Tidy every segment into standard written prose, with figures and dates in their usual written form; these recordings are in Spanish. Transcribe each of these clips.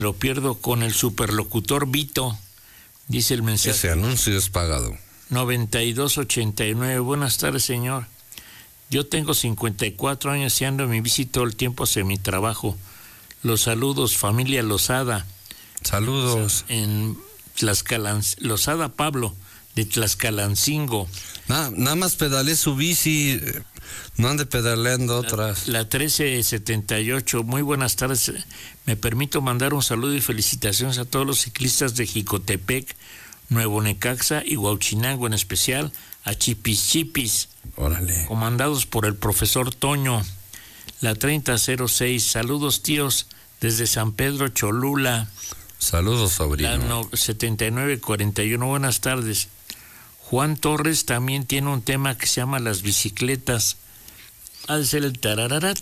lo pierdo con el superlocutor Vito, dice el mensaje. Ese anuncio es pagado. 9289, buenas tardes, señor. Yo tengo 54 años y ando en mi bici todo el tiempo hacia mi trabajo. Los saludos, familia Lozada. Saludos. En Lozada Pablo, de Tlaxcalancingo. Nada más pedalé su bici, no ande pedaleando otras. La 1378, muy buenas tardes. Me permito mandar un saludo y felicitaciones a todos los ciclistas de Jicotepec, Nuevo Necaxa y Huauchinango, en especial a Chipis Chipis. Órale. Comandados por el profesor Toño. La 3006, saludos tíos desde San Pedro Cholula. Saludos, sobrino. La 7941, buenas tardes. Juan Torres también tiene un tema que se llama Las Bicicletas. Al ser el tararara,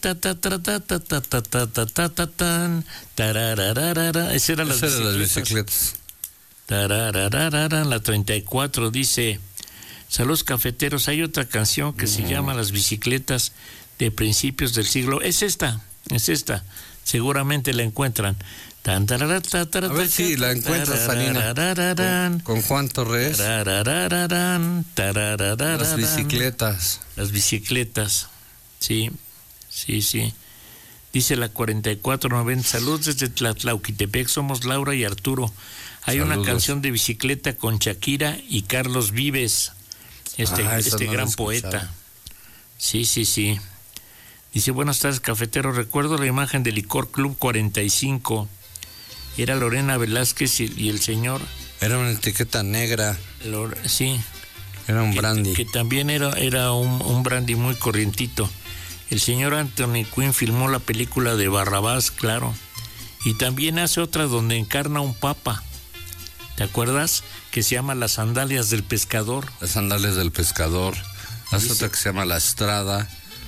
ese era las bicicletas. La 34 dice: saludos cafeteros, hay otra canción que se llama Las Bicicletas, de principios del siglo. Es esta, seguramente la encuentran. A ver si la encuentras, Salina, con Juan Torres. Las bicicletas. Las bicicletas, sí. Dice la 4490, saludos desde Tlatlauquitepec, somos Laura y Arturo. Hay Saludos. Una canción de bicicleta con Shakira y Carlos Vives, este no gran poeta. Sí. Dice, buenas tardes, cafetero. Recuerdo la imagen del Licor Club 45. Era Lorena Velázquez y el señor. Era una etiqueta negra. Sí. Era un brandy. Que también era un brandy muy corrientito. El señor Anthony Quinn filmó la película de Barrabás, claro. Y también hace otra donde encarna un papa. ¿Te acuerdas? Que se llama Las Sandalias del Pescador. Las Sandalias del Pescador. Hace otra que se llama La Estrada.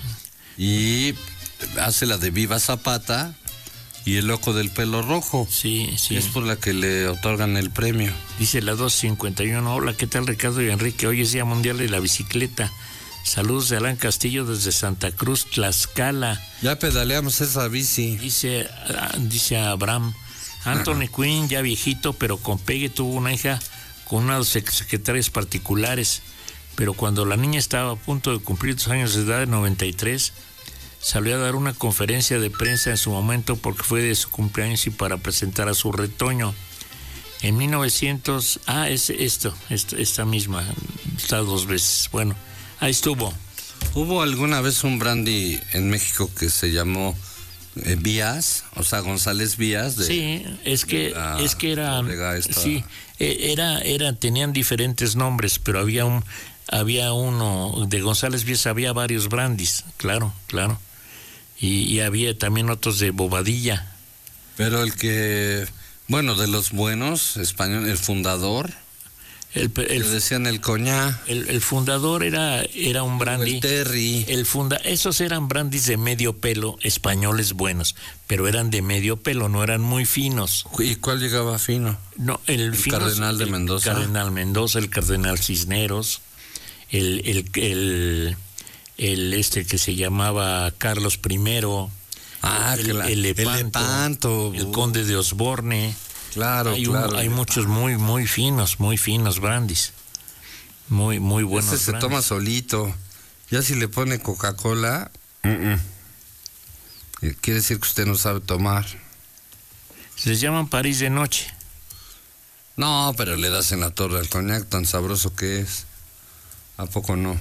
Y hace la de Viva Zapata y El Loco del Pelo Rojo. Sí. Es por la que le otorgan el premio. Dice la 251, hola, ¿qué tal, Ricardo y Enrique? Hoy es Día Mundial de la Bicicleta. Saludos de Alan Castillo desde Santa Cruz, Tlaxcala. Ya pedaleamos esa bici. Dice Abraham, Anthony Quinn, ya viejito, pero con pegue, tuvo una hija con unas secretarias particulares. Pero cuando la niña estaba a punto de cumplir 2 años de edad, de 93, salió a dar una conferencia de prensa en su momento porque fue de su cumpleaños y para presentar a su retoño. En 1900, esta misma, está 2 veces. Bueno, ahí estuvo. ¿Hubo alguna vez un brandy en México que se llamó Vías? O sea, González Vías. Sí, es que era, sí, tenían diferentes nombres, pero había uno de González Vías, había varios brandys, claro. Y había también otros de Bobadilla. Pero el que, bueno, de los buenos, español, el fundador, le decían el coñá. El fundador era un brandy. El Terry. Esos eran brandys de medio pelo, españoles buenos, pero eran de medio pelo, no eran muy finos. ¿Y cuál llegaba fino? No, el fino, Cardenal de Mendoza. Cardenal Mendoza, el Cardenal Cisneros, el que se llamaba Carlos I, el Lepanto, el Conde de Osborne. Claro, hay muchos muy finos brandys, muy buenos. Ese se toma solito. Ya si le pone Coca-Cola, quiere decir que usted no sabe tomar. Les llaman París de noche. No, pero le das en la torre al coñac, tan sabroso que es. ¿A poco no?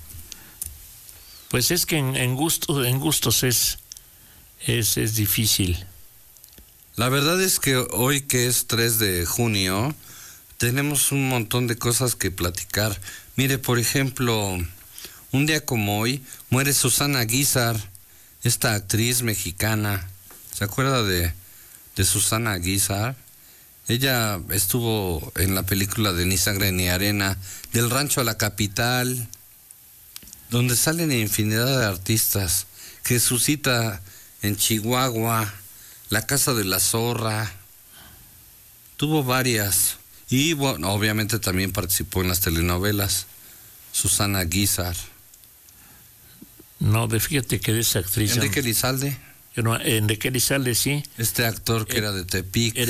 Pues es que en gustos es difícil. La verdad es que hoy, que es 3 de junio, tenemos un montón de cosas que platicar. Mire, por ejemplo, un día como hoy muere Susana Guizar, esta actriz mexicana. ¿Se acuerda de Susana Guizar? Ella estuvo en la película de Ni Sangre ni Arena, Del Rancho a la Capital, donde salen infinidad de artistas. Jesucita en Chihuahua, La Casa de la Zorra, tuvo varias. Y bueno, obviamente también participó en las telenovelas, Susana Guizar. No, fíjate que de esa actriz... Enrique Lizalde. Enrique Elizalde, sí. Este actor que era de Tepic.